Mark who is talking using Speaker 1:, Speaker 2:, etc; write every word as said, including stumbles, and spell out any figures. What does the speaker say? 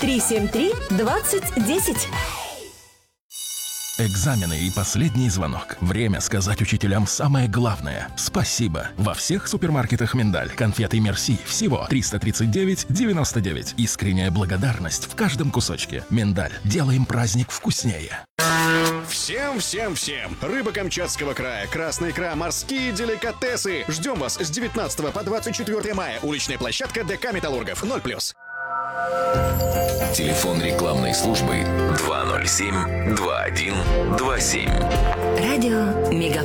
Speaker 1: три семь три двадцать десять.
Speaker 2: Экзамены и последний звонок. Время сказать учителям самое главное. Спасибо. Во всех супермаркетах «Миндаль». Конфеты «Мерси» всего триста тридцать девять девяносто девять. Искренняя благодарность в каждом кусочке. «Миндаль». Делаем праздник вкуснее.
Speaker 3: Всем, всем, всем! Рыба Камчатского края, красная икра, морские деликатесы. Ждем вас с девятнадцатого по двадцать четвёртое мая. Уличная площадка ДК «Металлургов». ноль плюс.
Speaker 4: Телефон рекламной службы два ноль семь два один два семь.
Speaker 1: Радио Мега.